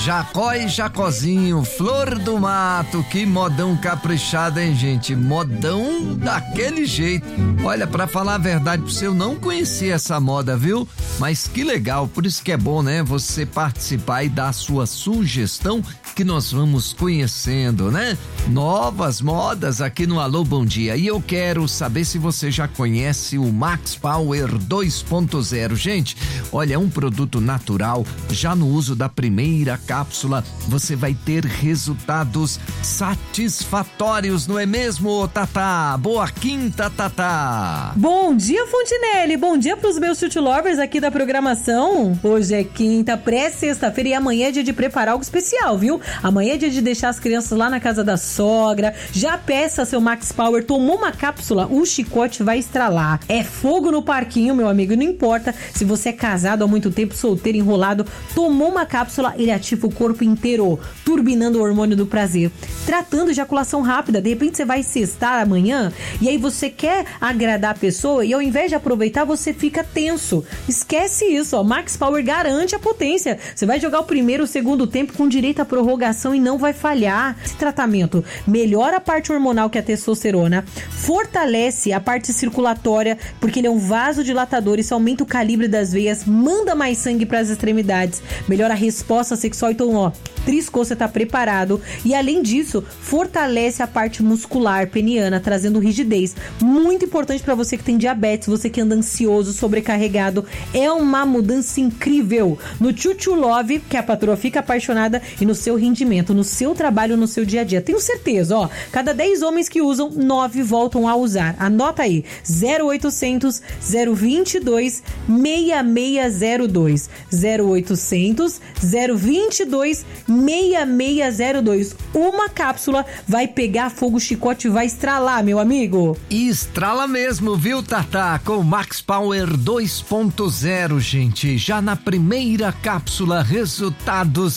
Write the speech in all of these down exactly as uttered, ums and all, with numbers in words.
Jacó e Jacozinho, Flor do Mato, que modão caprichado, hein, gente? Modão daquele jeito. Olha, pra falar a verdade, eu não conhecia essa moda, viu? Mas que legal, por isso que é bom, né? Você participar e dar a sua sugestão que nós vamos conhecendo, né? Novas modas aqui no Alô Bom Dia. E eu quero saber se você já conhece o Max Power dois ponto zero. Gente, olha, é um produto natural. Já no uso da primeira cápsula, você vai ter resultados satisfatórios, não é mesmo, Tatá? Boa quinta, Tatá! Bom dia, Fontinelli! Bom dia pros meus chute lovers aqui da programação. Hoje é quinta, pré-sexta-feira, e amanhã é dia de preparar algo especial, viu? Amanhã é dia de deixar as crianças lá na casa da sogra. Já peça seu Max Power, tomou uma cápsula, o chicote vai estralar. É fogo no parquinho, meu amigo, não importa se você é casado há muito tempo, solteiro, enrolado, tomou uma cápsula, ele ativa o corpo inteiro, turbinando o hormônio do prazer, tratando ejaculação rápida. De repente você vai cestar amanhã e aí você quer agradar a pessoa e ao invés de aproveitar, você fica tenso. Esquece isso, ó. Max Power garante a potência. Você vai jogar o primeiro, o segundo tempo com direito à prorrogação e não vai falhar. Esse tratamento melhora a parte hormonal, que é a testosterona, fortalece a parte circulatória, porque ele é um vasodilatador, isso aumenta o calibre das veias, manda mais sangue para as extremidades, melhora a resposta sexual. Então, ó, triscou, você tá preparado. E além disso, fortalece a parte muscular peniana, trazendo rigidez. Muito importante para você que tem diabetes, você que anda ansioso, sobrecarregado. É uma mudança incrível no Chuchu Love, que a patroa fica apaixonada, e no seu rendimento, no seu trabalho, no seu dia a dia. Tenho certeza, ó, cada dez homens que usam, nove voltam a usar. Anota aí, zero oitocentos, zero vinte e dois, seis seis zero dois, zero oitocentos, zero vinte e dois, seis seis zero dois. Uma cápsula vai pegar fogo, o chicote vai estralar, meu amigo. E estrala mesmo, viu, Tatá? Com o Max Power dois ponto zero, gente. Já na primeira cápsula, resultados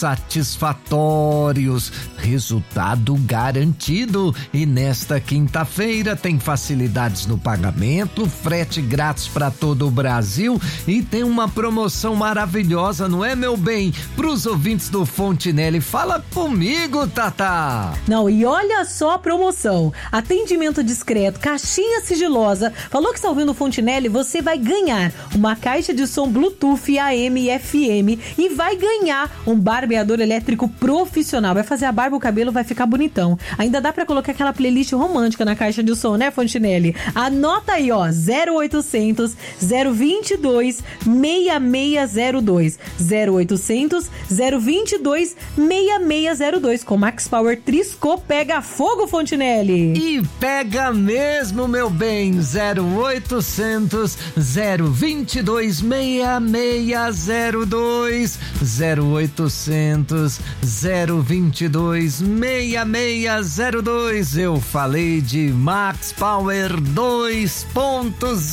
satisfatórios, resultado garantido. E nesta quinta-feira tem facilidades no pagamento, frete grátis para todo o Brasil e tem uma promoção maravilhosa, não é, meu bem? Pros ouvintes do Fontinelli, fala comigo, Tatá. Não, e olha só a promoção: atendimento discreto, caixinha sigilosa. Falou que está ouvindo o Fontinelli? Você vai ganhar uma caixa de som Bluetooth A M e F M e vai ganhar um barbeador elétrico profissional. Vai fazer a barba, o cabelo vai ficar bonitão. Ainda dá pra colocar aquela playlist romântica na caixa de som, né, Fontinelli? Anota aí, ó, zero oitocentos, zero vinte e dois, seis seis zero dois, zero oitocentos, zero vinte e dois, seis seis zero dois. Com Max Power, triscou, pega fogo, Fontinelli. E pega mesmo, meu bem. Zero oitocentos, zero vinte e dois, seis seis zero dois, zero oitocentos, zero vinte e dois, seis seis zero dois. Eu falei de Max Power dois ponto zero.